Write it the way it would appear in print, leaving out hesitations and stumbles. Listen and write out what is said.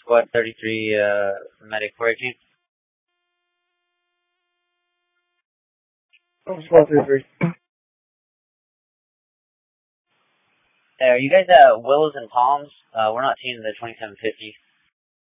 Squad 33, medic 418. Squad 33. Hey, are you guys at Willows and Palms? We're not seeing the 2750.